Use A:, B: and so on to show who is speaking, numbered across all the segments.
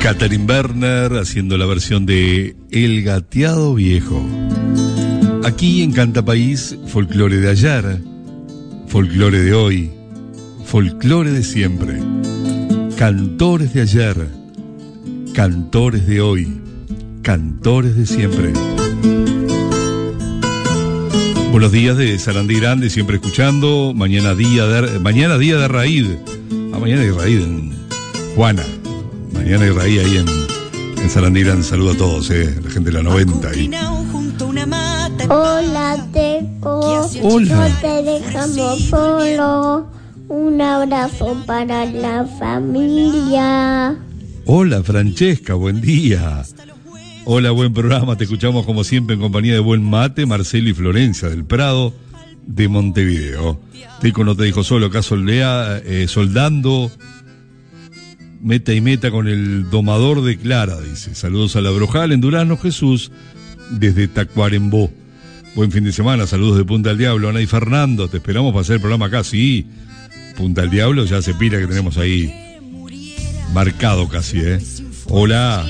A: Katherine Werner haciendo la versión de El Gateado Viejo. Aquí en Cantapaís, folclore de ayer, folclore de hoy, folclore de siempre. Cantores de ayer, cantores de hoy, cantores de siempre. Buenos días de Sarandí Grande, siempre escuchando. Mañana día de Raíd. Mañana hay Raíd en Juana. Mañana hay Raíd ahí en Sarandí Grande. Saludo a todos, la gente de la 90 ahí.
B: Hola, Teco.
A: Hola.
B: No te dejamos solo. Un abrazo para la familia.
A: Hola, Francesca, buen día. Hola, buen programa, te escuchamos como siempre en compañía de Buen Mate, Marcelo y Florencia del Prado de Montevideo. Teco no te dijo solo, acá soldando meta y meta con el domador de Clara, dice. Saludos a la Brojal en Durazno, Jesús, desde Tacuarembó. Buen fin de semana, saludos de Punta del Diablo, Ana y Fernando, te esperamos para hacer el programa acá, sí. Punta del Diablo, ya se pila que tenemos ahí marcado casi, Hola.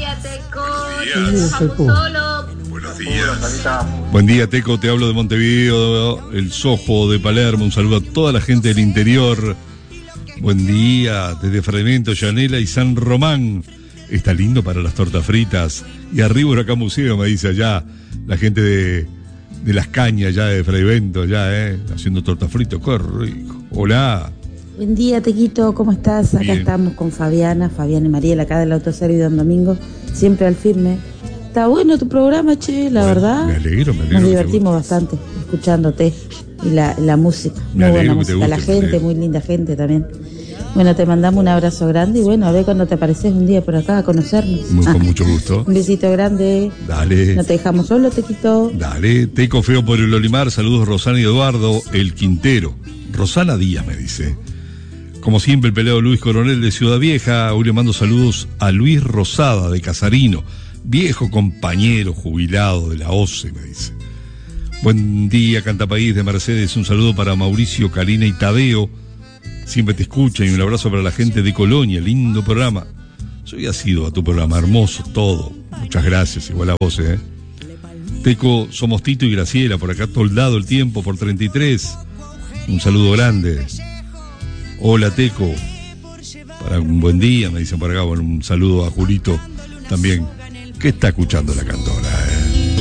A: Buenos días. Buen día, Teco, te hablo de Montevideo, el Sojo de Palermo, un saludo a toda la gente del interior. Buen día, desde Fragmento, Llanela y San Román. Está lindo para las tortas fritas. Y arriba Huracán Museo, me dice allá, la gente de las cañas ya de Fragmento, ya, haciendo tortas fritas, qué rico. Hola.
C: Buen día, Tequito, ¿cómo estás? Acá
A: Bien.
C: Estamos con Fabiana y Mariel, acá del Autoservicio Don Domingo, siempre al firme. Está bueno tu programa, che, la verdad.
A: Me alegro.
C: Nos divertimos bastante escuchándote y la música.
A: Me
C: Muy
A: alegro
C: buena
A: que te
C: música, la
A: guste,
C: gente, muy linda gente también. Bueno, te mandamos un abrazo grande y bueno, a ver cuando te apareces un día por acá a conocernos.
A: Con mucho gusto.
C: Un besito grande.
A: Dale.
C: No te dejamos solo, Tequito.
A: Dale, Teco feo por el Olimar, saludos Rosana y Eduardo, el Quintero. Rosana Díaz me dice. Como siempre, el pelado Luis Coronel de Ciudad Vieja. Hoy le mando saludos a Luis Rosada de Casarino, viejo compañero jubilado de la OCE, me dice. Buen día, Cantapaís de Mercedes. Un saludo para Mauricio, Karina y Tadeo. Siempre te escuchan y un abrazo para la gente de Colonia. Lindo programa. Soy asiduo a tu programa, hermoso todo. Muchas gracias, igual a vos, Teco, somos Tito y Graciela, por acá toldado el tiempo por 33. Un saludo grande. Hola, Teco. Para un buen día, me dicen por acá. Bueno, un saludo a Julito también, que está escuchando la cantora.